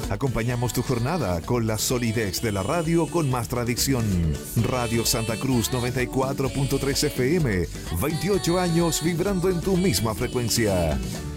Acompañamos tu jornada con la solidez de la radio con más tradición. Radio Santa Cruz 94.3 FM, 28 años vibrando en tu misma frecuencia.